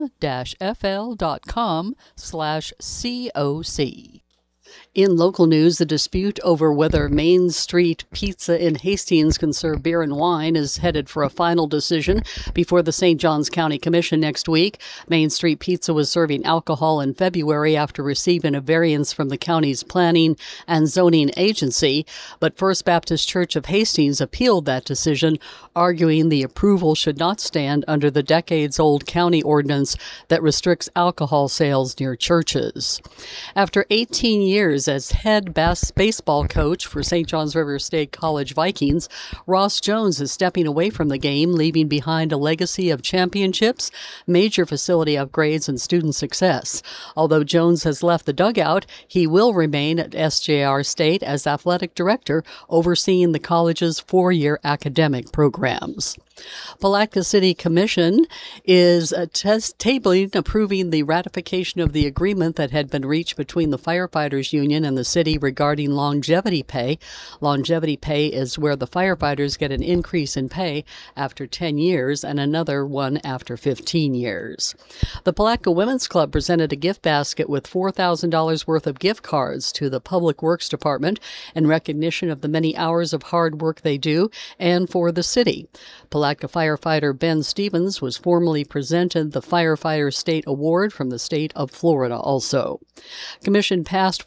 fl.com/COC. In local news, the dispute over whether Main Street Pizza in Hastings can serve beer and wine is headed for a final decision before the St. Johns County Commission next week. Main Street Pizza was serving alcohol in February after receiving a variance from the county's planning and zoning agency, but First Baptist Church of Hastings appealed that decision, arguing the approval should not stand under the decades-old county ordinance that restricts alcohol sales near churches. After 18 years as head baseball coach for St. Johns River State College Vikings, Ross Jones is stepping away from the game, leaving behind a legacy of championships, major facility upgrades, and student success. Although Jones has left the dugout, he will remain at SJR State as athletic director, overseeing the college's four-year academic programs. Palatka City Commission is tabling approving the ratification of the agreement that had been reached between the firefighters union and the city regarding longevity pay. Longevity pay is where the firefighters get an increase in pay after 10 years and another one after 15 years. The Palatka Women's Club presented a gift basket with $4,000 worth of gift cards to the Public Works Department in recognition of the many hours of hard work they do and for the city. Palatka firefighter Ben Stevens was formally presented the Firefighter State Award from the state of Florida also. Commission passed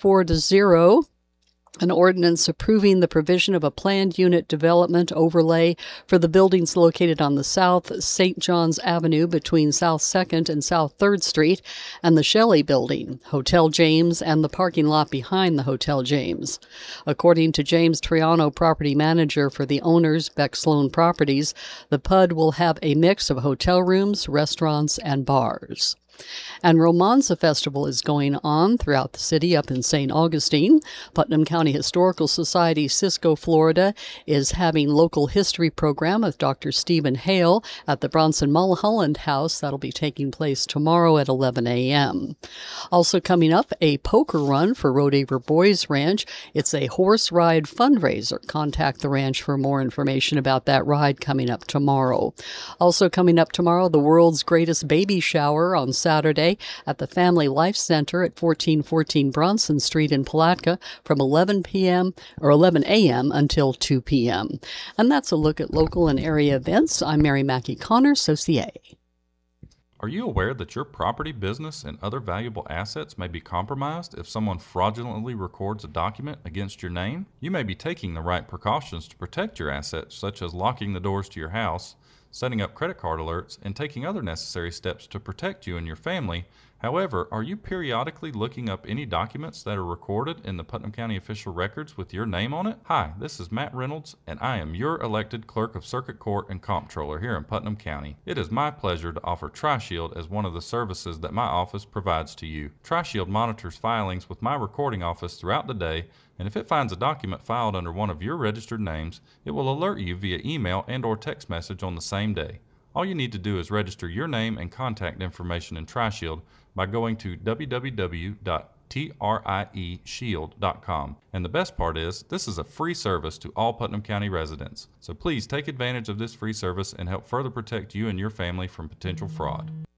4-0 an ordinance approving the provision of a planned unit development overlay for the buildings located on the South St. Johns Avenue between South 2nd and South 3rd Street and the Shelley Building, Hotel James, and the parking lot behind the Hotel James. According to James Triano, property manager for the owners, Beck Sloan Properties, the PUD will have a mix of hotel rooms, restaurants, and bars. And Romanza Festival is going on throughout the city up in St. Augustine. Putnam County Historical Society, Cisco, Florida, is having local history program with Dr. Stephen Hale at the Bronson Mulholland House. That'll be taking place tomorrow at 11 a.m. Also coming up, a poker run for Rodeheaver Boys Ranch. It's a horse ride fundraiser. Contact the ranch for more information about that ride coming up tomorrow. Also coming up tomorrow, the world's greatest baby shower on Saturday at the Family Life Center at 1414 Bronson Street in Palatka from 11 a.m. until 2 p.m. And that's a look at local and area events. I'm Mary Mackey Connor, Saucier. Are you aware that your property, business, and other valuable assets may be compromised if someone fraudulently records a document against your name? You may be taking the right precautions to protect your assets, such as locking the doors to your house, setting up credit card alerts, and taking other necessary steps to protect you and your family. However, are you periodically looking up any documents that are recorded in the Putnam County official records with your name on it? Hi, this is Matt Reynolds, and I am your elected Clerk of Circuit Court and Comptroller here in Putnam County. It is my pleasure to offer TriShield as one of the services that my office provides to you. TriShield monitors filings with my recording office throughout the day, and if it finds a document filed under one of your registered names, it will alert you via email and/or text message on the same day. All you need to do is register your name and contact information in TriShield by going to www.trieshield.com. And the best part is, this is a free service to all Putnam County residents. So please take advantage of this free service and help further protect you and your family from potential fraud.